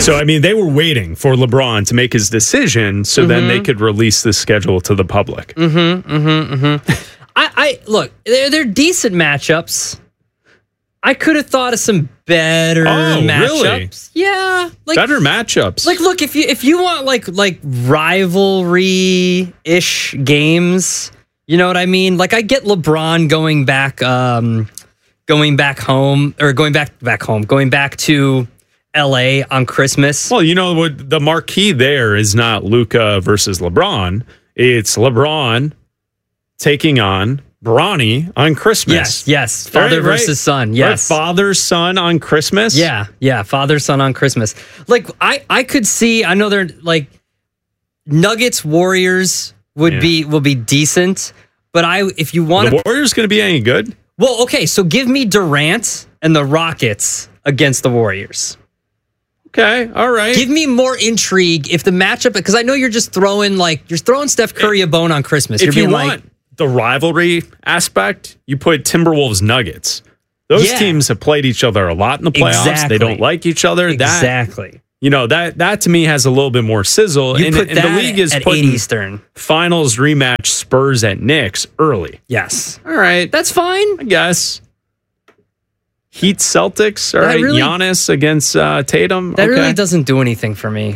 So, I mean, they were waiting for LeBron to make his decision so then they could release the schedule to the public. I look, they're decent matchups. I could have thought of some better matchups. Really? Yeah, like better matchups. Like, look, if you want like rivalry-ish games, you know what I mean? Like, I get LeBron going back to LA on Christmas. Well, you know what? The marquee there is not Luka versus LeBron. It's LeBron taking on Bronny on Christmas. Yes. Father versus son. Yes. Right? Father, son on Christmas. Yeah. Father, son on Christmas. Like, I could see, I know they're like Nuggets, Warriors will be decent, but if you want the Warriors going to be any good? Well, okay, so give me Durant and the Rockets against the Warriors. Okay, all right. Give me more intrigue if the matchup, because I know you're just throwing Steph Curry a bone on Christmas. If you want the rivalry aspect, you put Timberwolves Nuggets. Those teams have played each other a lot in the playoffs. Exactly. They don't like each other. Exactly. That to me has a little bit more sizzle. You and put that the league is at putting 8 Eastern. Finals rematch Spurs at Knicks early. Yes. All right. That's fine. I guess. Heat Celtics. All right. Giannis against Tatum. That really doesn't do anything for me.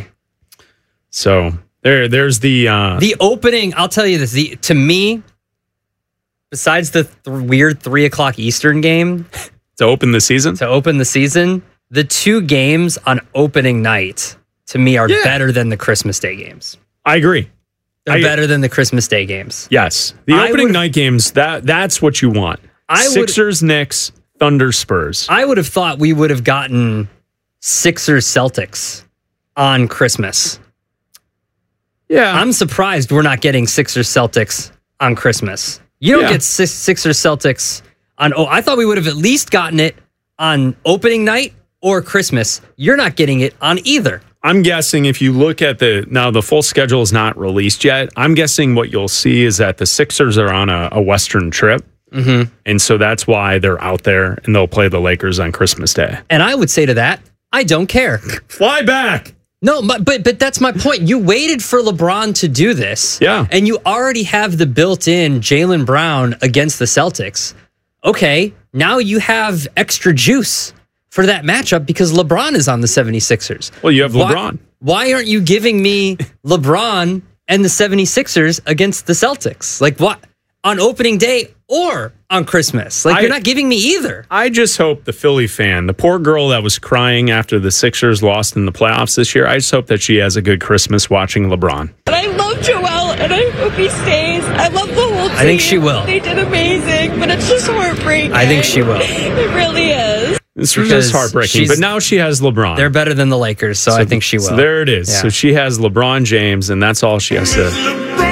So there's the opening. I'll tell you this. To me, besides the weird 3:00 Eastern game to open the season, the two games on opening night to me are better than the Christmas Day games. I agree. They're better than the Christmas Day games. Yes, the opening night games. That's what you want. Sixers, Knicks, Thunder, Spurs. I would have thought we would have gotten Sixers, Celtics on Christmas. Yeah, I'm surprised we're not getting Sixers, Celtics on Christmas. You don't get Sixers, Celtics on. I thought we would have at least gotten it on opening night or Christmas. You're not getting it on either. I'm guessing if you look at the full schedule is not released yet. I'm guessing what you'll see is that the Sixers are on a Western trip. Mm-hmm. And so that's why they're out there and they'll play the Lakers on Christmas Day. And I would say to that, I don't care. Fly back. No, but that's my point. You waited for LeBron to do this. Yeah. And you already have the built-in Jaylen Brown against the Celtics. Okay, now you have extra juice for that matchup because LeBron is on the 76ers. Well, you have LeBron. Why aren't you giving me LeBron and the 76ers against the Celtics? Like, what? On opening day or on Christmas? Like, you're not giving me either. I just hope the Philly fan, the poor girl that was crying after the Sixers lost in the playoffs this year, I just hope that she has a good Christmas watching LeBron. And I love Joel, and I hope he stays. I love the whole team. I think she will. They did amazing, but it's just heartbreaking. I think she will. It really is. It's just heartbreaking, but now she has LeBron. They're better than the Lakers, so I think she will. So there it is. Yeah. So she has LeBron James, and that's all she has to